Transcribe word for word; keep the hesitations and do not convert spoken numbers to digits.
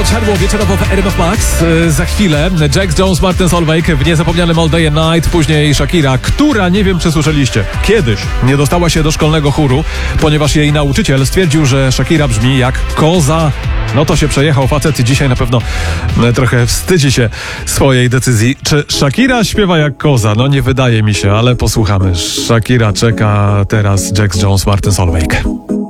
podsiadło wieczorowo w R M F Max. Yy, za chwilę Jax Jones, Martin Solveig w niezapomnianym All Day and Night, później Shakira, która, nie wiem czy słyszeliście, kiedyś nie dostała się do szkolnego chóru, ponieważ jej nauczyciel stwierdził, że Shakira brzmi jak koza. No to się przejechał facet i dzisiaj na pewno e, trochę wstydzi się swojej decyzji. Czy Shakira śpiewa jak koza? No nie wydaje mi się, ale posłuchamy. Shakira czeka, teraz Jax Jones, Martin Solveig.